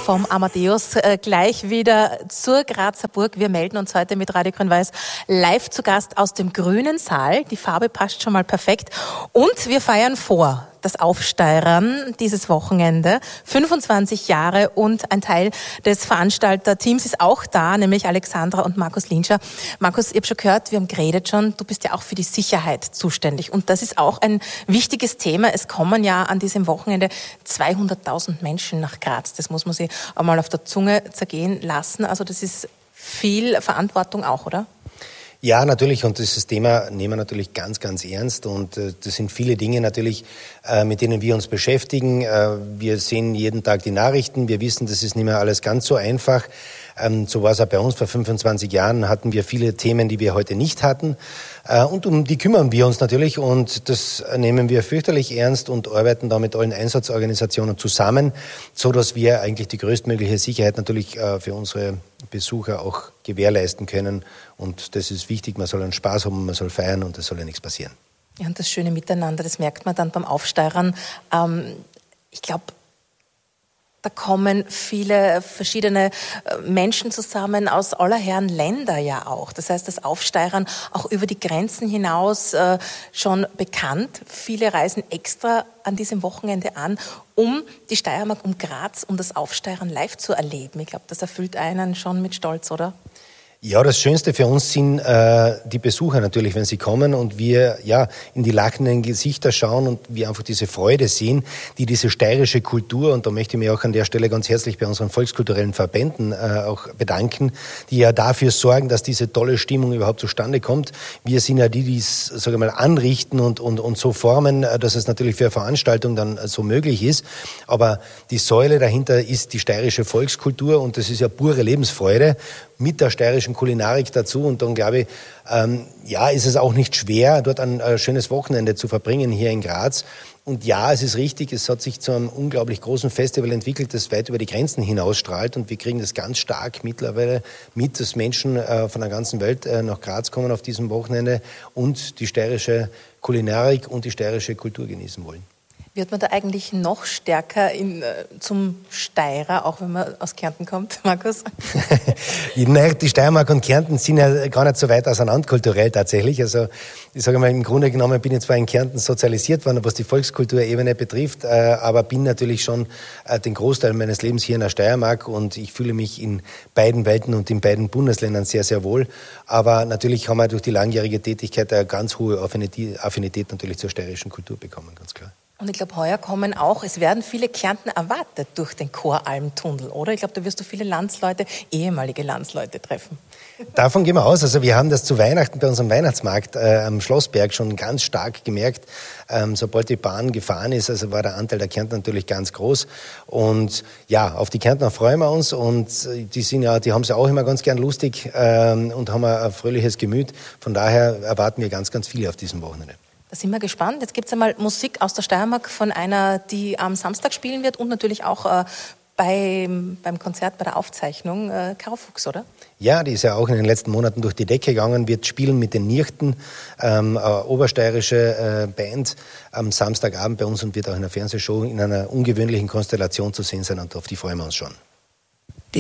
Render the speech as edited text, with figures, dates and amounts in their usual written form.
vom Amadeus gleich wieder zur Grazer Burg. Wir melden uns heute mit Radio Grün-Weiß live zu Gast aus dem Grünen Saal. Die Farbe passt schon mal perfekt. Und wir feiern vor das Aufsteirern dieses Wochenende. 25 Jahre und ein Teil des Veranstalterteams ist auch da, nämlich Alexandra und Markus Linscher. Markus, ich habe schon gehört, wir haben geredet schon, du bist ja auch für die Sicherheit zuständig. Und das ist auch ein wichtiges Thema. Es kommen ja an diesem Wochenende 200.000 Menschen nach Graz. Das muss man sich einmal auf der Zunge zergehen lassen. Also das ist viel Verantwortung auch, oder? Ja, natürlich, und dieses Thema nehmen wir natürlich ganz, ganz ernst, und das sind viele Dinge natürlich, mit denen wir uns beschäftigen. Wir sehen jeden Tag die Nachrichten, wir wissen, das ist nicht mehr alles ganz so einfach. So war es auch bei uns. Vor 25 Jahren hatten wir viele Themen, die wir heute nicht hatten, und um die kümmern wir uns natürlich, und das nehmen wir fürchterlich ernst und arbeiten da mit allen Einsatzorganisationen zusammen, so dass wir eigentlich die größtmögliche Sicherheit natürlich für unsere Besucher auch gewährleisten können. Und das ist wichtig, man soll einen Spaß haben, man soll feiern, und es soll ja nichts passieren. Ja, und das schöne Miteinander, das merkt man dann beim Aufsteirern. Ich glaube, da kommen viele verschiedene Menschen zusammen aus aller Herren Länder ja auch. Das heißt, das Aufsteirern auch über die Grenzen hinaus schon bekannt. Viele reisen extra an diesem Wochenende an, um die Steiermark, um Graz, um das Aufsteirern live zu erleben. Ich glaube, das erfüllt einen schon mit Stolz, oder? Ja, das Schönste für uns sind die Besucher natürlich, wenn sie kommen und wir in die lachenden Gesichter schauen und wir einfach diese Freude sehen, die diese steirische Kultur, und da möchte ich mich auch an der Stelle ganz herzlich bei unseren volkskulturellen Verbänden auch bedanken, die ja dafür sorgen, dass diese tolle Stimmung überhaupt zustande kommt. Wir sind ja die es, sage ich mal, anrichten und so formen, dass es natürlich für eine Veranstaltung dann so möglich ist. Aber die Säule dahinter ist die steirische Volkskultur, und das ist ja pure Lebensfreude mit der steirischen Kulinarik dazu, und dann glaube ich, ist es auch nicht schwer, dort ein schönes Wochenende zu verbringen hier in Graz. Und ja, es ist richtig, es hat sich zu einem unglaublich großen Festival entwickelt, das weit über die Grenzen hinausstrahlt, und wir kriegen das ganz stark mittlerweile mit, dass Menschen von der ganzen Welt nach Graz kommen auf diesem Wochenende und die steirische Kulinarik und die steirische Kultur genießen wollen. Wird man da eigentlich noch stärker zum Steirer, auch wenn man aus Kärnten kommt, Markus? Naja, die Steiermark und Kärnten sind ja gar nicht so weit auseinander kulturell tatsächlich. Also ich sage mal, im Grunde genommen bin ich zwar in Kärnten sozialisiert worden, was die Volkskulturebene betrifft, aber bin natürlich schon den Großteil meines Lebens hier in der Steiermark, und ich fühle mich in beiden Welten und in beiden Bundesländern sehr, sehr wohl. Aber natürlich haben wir durch die langjährige Tätigkeit eine ganz hohe Affinität natürlich zur steirischen Kultur bekommen, ganz klar. Und ich glaube, heuer kommen auch, es werden viele Kärntner erwartet durch den Koralmtunnel, oder? Ich glaube, da wirst du viele Landsleute, ehemalige Landsleute treffen. Davon gehen wir aus. Also wir haben das zu Weihnachten bei unserem Weihnachtsmarkt am Schlossberg schon ganz stark gemerkt. Sobald die Bahn gefahren ist, also war der Anteil der Kärntner natürlich ganz groß. Und ja, auf die Kärntner freuen wir uns, und die haben es ja auch immer ganz gern lustig und haben ein fröhliches Gemüt. Von daher erwarten wir ganz, ganz viele auf diesem Wochenende. Da sind wir gespannt. Jetzt gibt es einmal Musik aus der Steiermark von einer, die am Samstag spielen wird, und natürlich auch beim Konzert, bei der Aufzeichnung, Caro Fuchs, oder? Ja, die ist ja auch in den letzten Monaten durch die Decke gegangen, wird spielen mit den Nirchten, eine obersteirische Band am Samstagabend bei uns, und wird auch in einer Fernsehshow in einer ungewöhnlichen Konstellation zu sehen sein, und auf die freuen wir uns schon.